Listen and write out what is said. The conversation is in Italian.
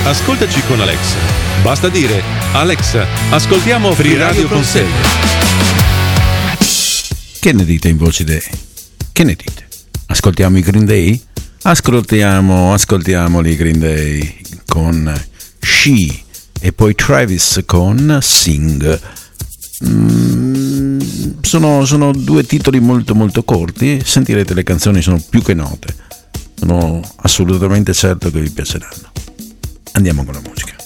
ascoltaci con Alexa. Basta dire: Alexa, ascoltiamo Free Radio Consegna. Che ne dite in Voci Dei? Che ne dite? Ascoltiamo i Green Day? Ascoltiamoli Green Day con She e poi Travis con Sing. Sono due titoli molto molto corti, sentirete le canzoni sono più che note, sono assolutamente certo che vi piaceranno. Andiamo con la musica.